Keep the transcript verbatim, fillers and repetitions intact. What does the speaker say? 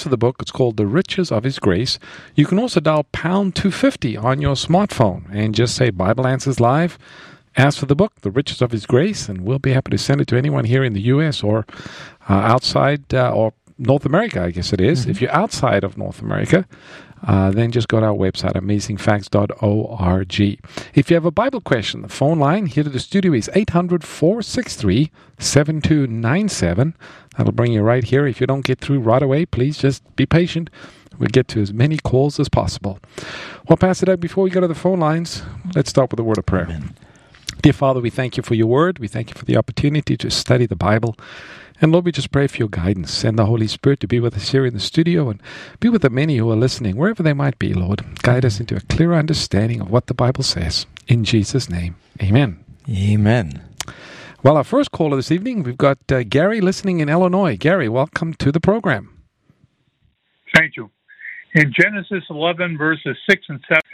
for the book. It's called The Riches of His Grace. You can also dial pound two fifty on your smartphone and just say Bible Answers Live. Ask for the book, The Riches of His Grace, and we'll be happy to send it to anyone here in the U S or uh, outside uh, or North America, I guess it is. Mm-hmm. If you're outside of North America, uh, then just go to our website, amazing facts dot org. If you have a Bible question, the phone line here to the studio is eight hundred, four six three, seven two nine seven. That'll bring you right here. If you don't get through right away, please just be patient. We'll get to as many calls as possible. Well, Pastor Doug, before we go to the phone lines, let's start with a word of prayer. Amen. Dear Father, we thank you for your word. We thank you for the opportunity to study the Bible. And Lord, we just pray for your guidance. Send the Holy Spirit to be with us here in the studio and be with the many who are listening, wherever they might be, Lord. Guide us into a clear understanding of what the Bible says. In Jesus' name, amen. Amen. Well, our first caller this evening, we've got uh, Gary listening in Illinois. Gary, welcome to the program. Thank you. In Genesis eleven, verses six and seven,